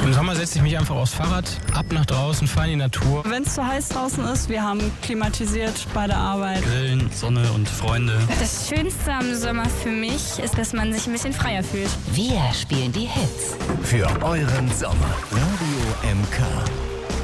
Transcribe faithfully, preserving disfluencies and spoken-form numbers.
Im Sommer setze ich mich einfach aufs Fahrrad, ab nach draußen, fahre in die Natur. Wenn es zu heiß draußen ist, wir haben klimatisiert bei der Arbeit. Grillen, Sonne und Freunde. Das Schönste am Sommer für mich ist, dass man sich ein bisschen freier fühlt. Wir spielen die Hits. Für euren Sommer. Radio M K.